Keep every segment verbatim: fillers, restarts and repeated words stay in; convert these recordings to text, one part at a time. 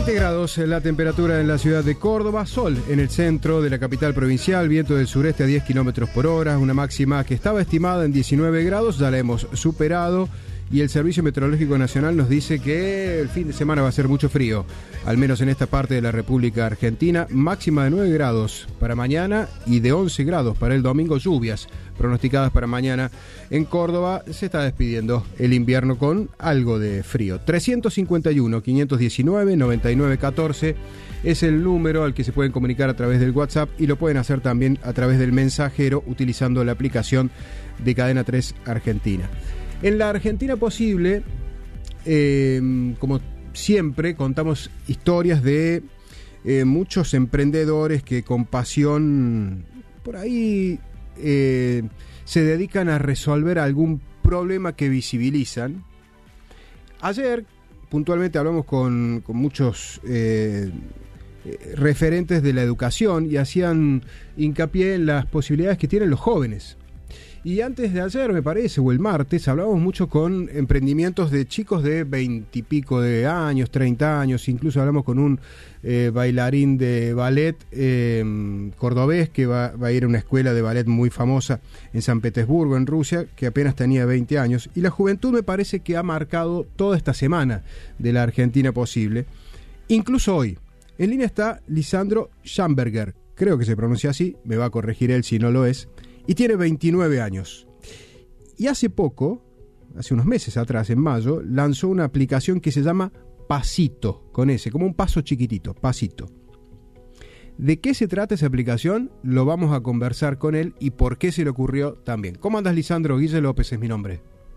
veinte grados la temperatura en la ciudad de Córdoba, sol en el centro de la capital provincial, viento del sureste a diez kilómetros por hora, una máxima que estaba estimada en diecinueve grados, ya la hemos superado y el Servicio Meteorológico Nacional nos dice que el fin de semana va a ser mucho frío, al menos en esta parte de la República Argentina, máxima de nueve grados para mañana y de once grados para el domingo, lluvias pronosticadas para mañana. En Córdoba se está despidiendo el invierno con algo de frío. trescientos cincuenta y uno, quinientos diecinueve, noventa y nueve catorce es el número al que se pueden comunicar a través del WhatsApp y lo pueden hacer también a través del mensajero utilizando la aplicación de Cadena tres Argentina. En la Argentina Posible, eh, como siempre, contamos historias de eh, muchos emprendedores que con pasión por ahí eh, se dedican a resolver algún problema que visibilizan. Ayer, puntualmente, hablamos con, con muchos eh, referentes de la educación y hacían hincapié en las posibilidades que tienen los jóvenes. Y antes de ayer, me parece, o el martes, hablábamos mucho con emprendimientos de chicos de veintipico de años, treinta años, incluso hablamos con un eh, bailarín de ballet eh, cordobés que va, va a ir a una escuela de ballet muy famosa en San Petersburgo, en Rusia, que apenas tenía veinte años. Y la juventud me parece que ha marcado toda esta semana de la Argentina Posible, incluso hoy. En línea está Lisandro Schamberger, creo que se pronuncia así, me va a corregir él si no lo es, y tiene veintinueve años. Y hace poco, hace unos meses atrás, en mayo, lanzó una aplicación que se llama Pasito, con ese, como un paso chiquitito, Pasito. ¿De qué se trata esa aplicación? Lo vamos a conversar con él y por qué se le ocurrió también. ¿Cómo andas, Lisandro? Guille López es mi nombre.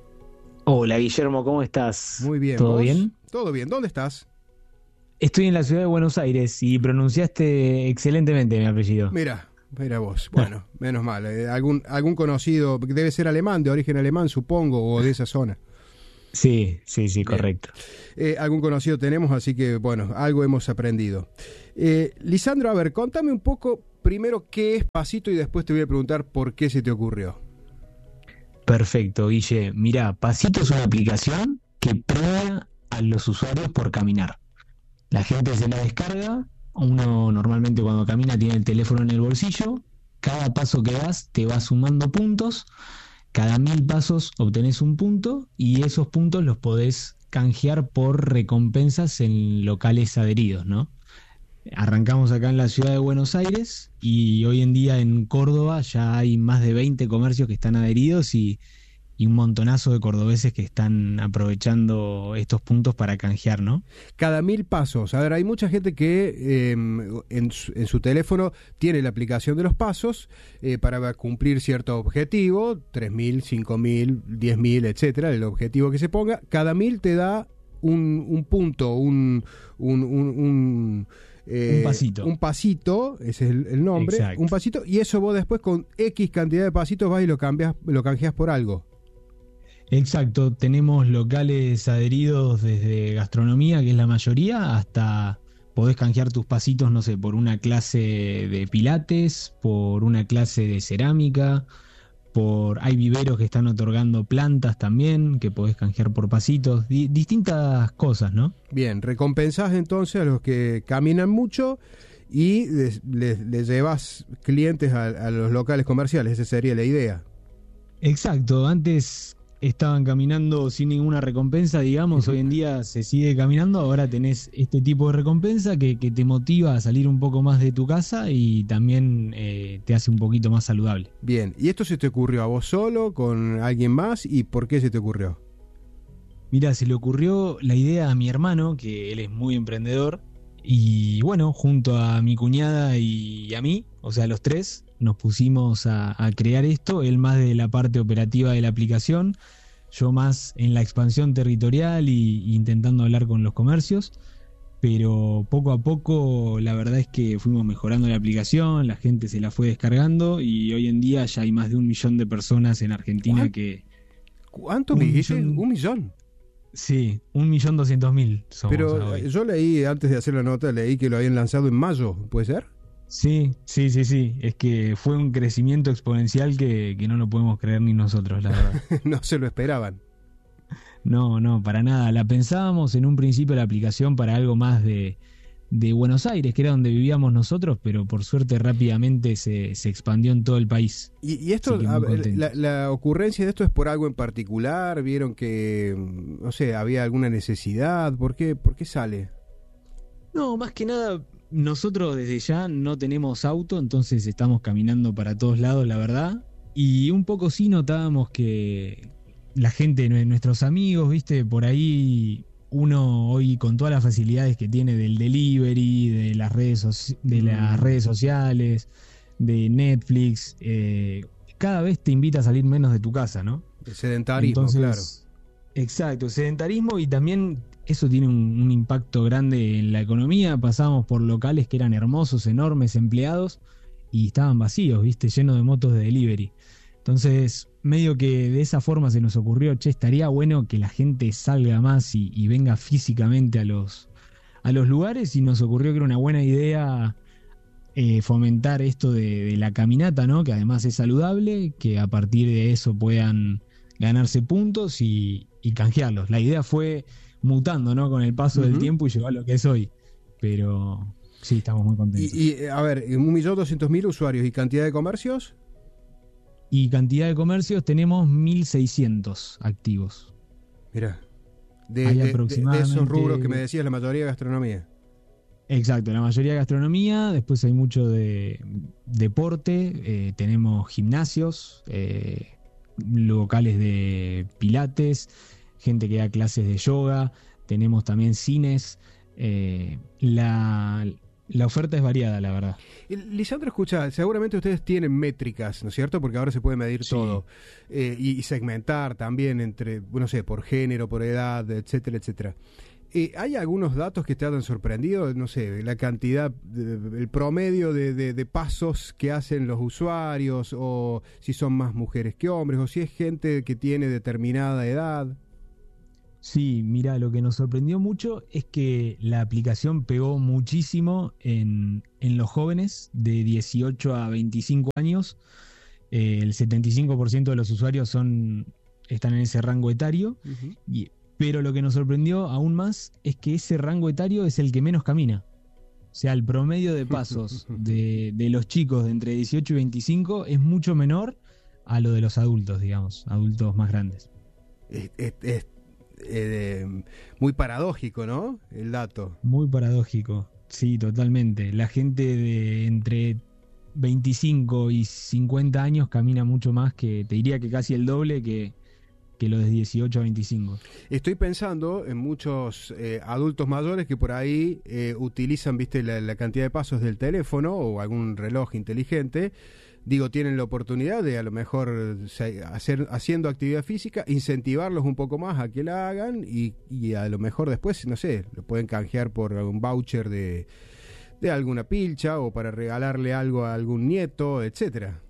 Hola, Guillermo, ¿cómo estás? Muy bien. ¿Todo ¿vos? bien? Todo bien. ¿Dónde estás? Estoy en la ciudad de Buenos Aires y pronunciaste excelentemente mi apellido. Mira, mira vos. Bueno, menos mal. Eh, algún, algún conocido, debe ser alemán, de origen alemán, supongo, o de esa zona. Sí, sí, sí, correcto. Eh, algún conocido tenemos, así que, bueno, algo hemos aprendido. Eh, Lisandro, a ver, contame un poco primero qué es Pasito y después te voy a preguntar por qué se te ocurrió. Perfecto, Guille. Mirá, Pasito es una aplicación que premia a los usuarios por caminar. La gente se la descarga, uno normalmente cuando camina tiene el teléfono en el bolsillo, cada paso que das te va sumando puntos, cada mil pasos obtenés un punto y esos puntos los podés canjear por recompensas en locales adheridos, ¿no? Arrancamos acá en la ciudad de Buenos Aires y hoy en día en Córdoba ya hay más de veinte comercios que están adheridos y, y un montonazo de cordobeses que están aprovechando estos puntos para canjear, ¿no? Cada mil pasos. A ver, hay mucha gente que eh, en, su, en su teléfono tiene la aplicación de los pasos eh, para cumplir cierto objetivo, tres mil, cinco mil, diez mil, etcétera, el objetivo que se ponga. Cada mil te da un, un punto, un... un, un, un Eh, un pasito. Un pasito, ese es el, el nombre. Exacto. Un pasito, y eso vos después con X cantidad de pasitos vas y lo cambias, lo canjeas por algo. Exacto, tenemos locales adheridos desde gastronomía, que es la mayoría, hasta podés canjear tus pasitos, no sé, por una clase de pilates, por una clase de cerámica, por hay viveros que están otorgando plantas también, que podés canjear por pasitos, di, distintas cosas, ¿no? Bien, recompensás entonces a los que caminan mucho y les, les, les llevas clientes a, a los locales comerciales, esa sería la idea. Exacto, antes estaban caminando sin ninguna recompensa, digamos, hoy en día se sigue caminando, ahora tenés este tipo de recompensa que, que te motiva a salir un poco más de tu casa y también eh, te hace un poquito más saludable. Bien, ¿y esto se te ocurrió a vos solo, con alguien más, y por qué se te ocurrió? Mira, se le ocurrió la idea a mi hermano, que él es muy emprendedor, y bueno, junto a mi cuñada y a mí, o sea, los tres, nos pusimos a, a crear esto, él más de la parte operativa de la aplicación, yo más en la expansión territorial y, y intentando hablar con los comercios, pero poco a poco la verdad es que fuimos mejorando la aplicación, la gente se la fue descargando y hoy en día ya hay más de un millón de personas en Argentina. ¿Cuánto? que... ¿Cuánto me dijiste? ¿Un millón? Sí, un millón doscientos mil somos. Pero hoy. Yo leí, antes de hacer la nota, leí que lo habían lanzado en mayo, ¿puede ser? Sí, sí, sí, sí. Es que fue un crecimiento exponencial que, que no lo podemos creer ni nosotros, la verdad. No se lo esperaban. No, no, para nada. La pensábamos en un principio la aplicación para algo más de, de Buenos Aires, que era donde vivíamos nosotros, pero por suerte rápidamente se, se expandió en todo el país. Y, y esto, a, la, la ocurrencia de esto es por algo en particular, vieron que, no sé, había alguna necesidad, ¿por qué, por qué sale? No, más que nada, nosotros desde ya no tenemos auto, entonces estamos caminando para todos lados, la verdad. Y un poco sí notábamos que la gente, nuestros amigos, viste, por ahí uno hoy con todas las facilidades que tiene del delivery, de las redes, de las redes sociales, de Netflix, eh, cada vez te invita a salir menos de tu casa, ¿no? El sedentarismo, entonces, claro. Exacto, sedentarismo, y también eso tiene un, un impacto grande en la economía. Pasamos por locales que eran hermosos, enormes, empleados, y estaban vacíos, viste, llenos de motos de delivery. Entonces, medio que de esa forma se nos ocurrió, che, estaría bueno que la gente salga más y, y venga físicamente a los, a los lugares, y nos ocurrió que era una buena idea eh, fomentar esto de, de la caminata, ¿no? Que además es saludable, que a partir de eso puedan ganarse puntos y, y canjearlos. La idea fue mutando, ¿no? Con el paso uh-huh. del tiempo, y llegó a lo que es hoy. Pero sí, estamos muy contentos. Y, y a ver, un millón doscientos mil usuarios, ¿y cantidad de comercios? Y cantidad de comercios tenemos mil seiscientos activos. Mirá, de, de, aproximadamente... de esos rubros que me decías, la mayoría gastronomía. Exacto, la mayoría gastronomía, después hay mucho de deporte, eh, tenemos gimnasios, eh, locales de pilates, gente que da clases de yoga, tenemos también cines, eh, la... La oferta es variada, la verdad. Lisandro, escucha, seguramente ustedes tienen métricas, ¿no es cierto? Porque ahora se puede medir sí. todo. Eh, y, y segmentar también entre, no sé, por género, por edad, etcétera, etcétera. Eh, ¿Hay algunos datos que te hayan sorprendido? No sé, la cantidad, de, el promedio de, de, de pasos que hacen los usuarios, o si son más mujeres que hombres, o si es gente que tiene determinada edad. Sí, mira, lo que nos sorprendió mucho es que la aplicación pegó muchísimo en, en los jóvenes de dieciocho a veinticinco años. Eh, el setenta y cinco por ciento de los usuarios son, están en ese rango etario. Uh-huh. y, pero lo que nos sorprendió aún más es que ese rango etario es el que menos camina. O sea, el promedio de pasos de, de los chicos de entre dieciocho y veinticinco es mucho menor a lo de los adultos, digamos, adultos más grandes. Es, es, es... Eh, muy paradójico, ¿no? El dato. Muy paradójico, sí, totalmente. La gente de entre veinticinco y cincuenta años camina mucho más, que te diría que casi el doble que, que los de dieciocho a veinticinco. Estoy pensando en muchos eh, adultos mayores que por ahí eh, utilizan, viste, la, la cantidad de pasos del teléfono o algún reloj inteligente. Digo, tienen la oportunidad de a lo mejor hacer, haciendo actividad física, incentivarlos un poco más a que la hagan, y, y a lo mejor después, no sé, lo pueden canjear por algún voucher de, de alguna pilcha, o para regalarle algo a algún nieto, etcétera.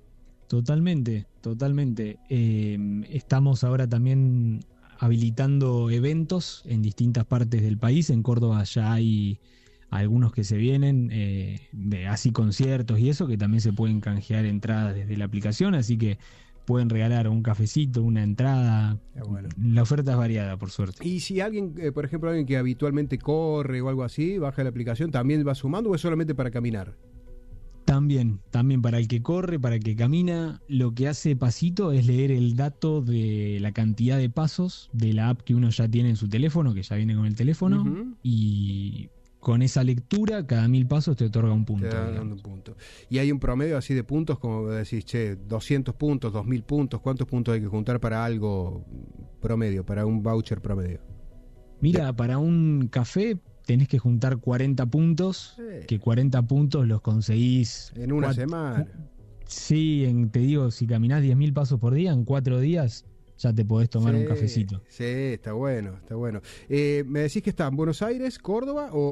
Totalmente, totalmente. Eh, estamos ahora también habilitando eventos en distintas partes del país. En Córdoba ya hay algunos que se vienen, eh, de así conciertos y eso, que también se pueden canjear entradas desde la aplicación, así que pueden regalar un cafecito, una entrada. Bueno. La oferta es variada, por suerte. Y si alguien, eh, por ejemplo, alguien que habitualmente corre o algo así, baja la aplicación, ¿también va sumando o es solamente para caminar? También, también para el que corre, para el que camina. Lo que hace Pasito es leer el dato de la cantidad de pasos de la app que uno ya tiene en su teléfono, que ya viene con el teléfono, uh-huh. y con esa lectura, cada mil pasos te otorga un punto. Te da un punto. Y hay un promedio así de puntos, como decís, che, doscientos puntos, dos mil puntos, ¿cuántos puntos hay que juntar para algo promedio, para un voucher promedio? Mira, para un café tenés que juntar cuarenta puntos, sí. que cuarenta puntos los conseguís en una cuatro, semana. Sí, en, te digo, si caminás diez mil pasos por día, en cuatro días ya te podés tomar sí, un cafecito. Sí, está bueno, está bueno. Eh, ¿Me decís que está en Buenos Aires, Córdoba o,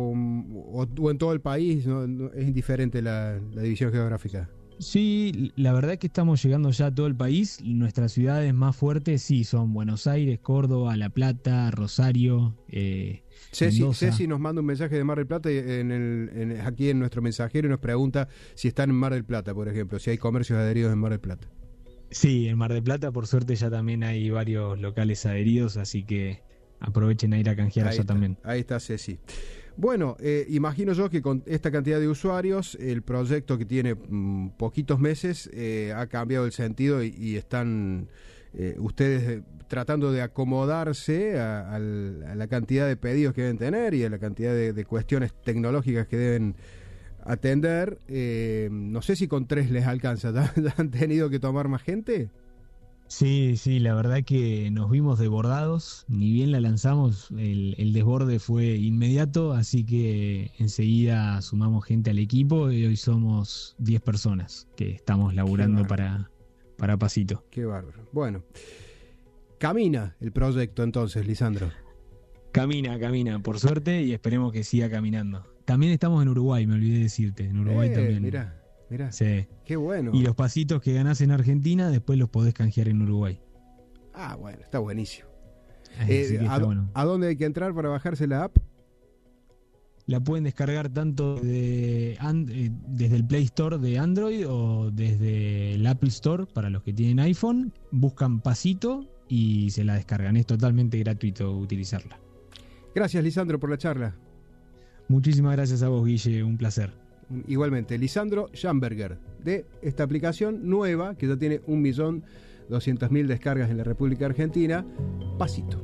o, o, o en todo el país? ¿No? ¿No? ¿Es indiferente la, la división geográfica? Sí, la verdad es que estamos llegando ya a todo el país. Nuestras ciudades más fuertes sí son Buenos Aires, Córdoba, La Plata, Rosario, eh, Ceci, Ceci nos manda un mensaje de Mar del Plata en el, en, aquí en nuestro mensajero, y nos pregunta si están en Mar del Plata, por ejemplo, si hay comercios adheridos en Mar del Plata. Sí, en Mar del Plata por suerte ya también hay varios locales adheridos, así que aprovechen a ir a canjear Ahí allá está, también. ahí está Ceci. Bueno, eh, imagino yo que con esta cantidad de usuarios, el proyecto que tiene mm, poquitos meses eh, ha cambiado el sentido y, y están eh, ustedes eh, tratando de acomodarse a, a la cantidad de pedidos que deben tener y a la cantidad de, de cuestiones tecnológicas que deben atender. Eh, no sé si con tres les alcanza. ¿Ya, ya han tenido que tomar más gente? Sí, sí, la verdad que nos vimos desbordados, ni bien la lanzamos, el, el desborde fue inmediato, así que enseguida sumamos gente al equipo y hoy somos diez personas que estamos laburando para, para Pasito. Qué bárbaro. Bueno, camina el proyecto entonces, Lisandro. Camina, camina, por suerte, y esperemos que siga caminando. También estamos en Uruguay, me olvidé decirte, en Uruguay eh, también. Mirá. Mirá, sí. Qué bueno. Y los pasitos que ganás en Argentina, después los podés canjear en Uruguay. Ah, bueno, está buenísimo. Eh, eh, a, bueno. ¿A dónde hay que entrar para bajarse la app? La pueden descargar tanto de and, eh, desde el Play Store de Android o desde el Apple Store para los que tienen iPhone. Buscan Pasito y se la descargan. Es totalmente gratuito utilizarla. Gracias, Lisandro, por la charla. Muchísimas gracias a vos, Guille. Un placer. Igualmente, Lisandro Schamberger, de esta aplicación nueva que ya tiene un millón doscientas mil descargas en la República Argentina, Pasito.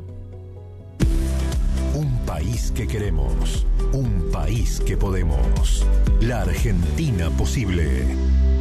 Un país que queremos, un país que podemos, la Argentina posible.